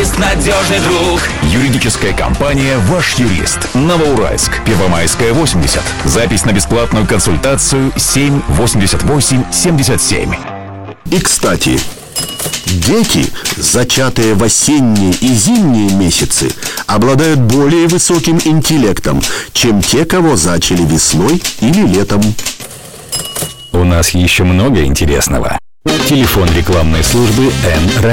юрист, надежный друг. Юридическая компания «Ваш юрист». Новоуральск, Первомайская, 80. Запись на бесплатную консультацию 788-77. И, кстати, дети, зачатые в осенние и зимние месяцы, обладают более высоким интеллектом, чем те, кого зачали весной или летом. У нас еще много интересного. Телефон рекламной службы «Н-Р».